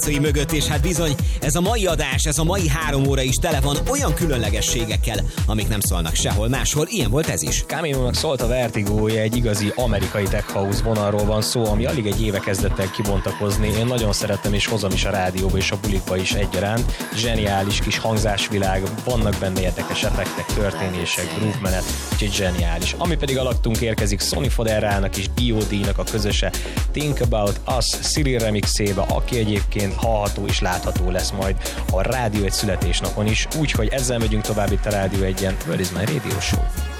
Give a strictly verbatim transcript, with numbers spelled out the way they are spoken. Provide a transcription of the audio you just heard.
mögött, és hát bizony, ez a mai adás, ez a mai három óra is tele van olyan különlegességekkel, amik nem szólnak sehol máshol, ilyen volt ez is. Camilónak szólt a Vertigo-ja, egy igazi amerikai tech house vonalról van szó, ami alig egy éve kezdett el kibontakozni. Én nagyon szeretem, és hozom is a rádióba és a bulikba is egyaránt. Zseniális kis hangzásvilág, vannak benne érdekes effektek, történések, groove menet, úgyhogy zseniális. Ami pedig alattunk érkezik Sonny Foderrának és dé o dé-nak a közöse Think About Us Cyril remixébe, aki egyébként hallható és látható lesz majd a Rádió egy születésnapon is, úgyhogy ezzel megyünk tovább itt a Rádió egyen. Where is my radio show?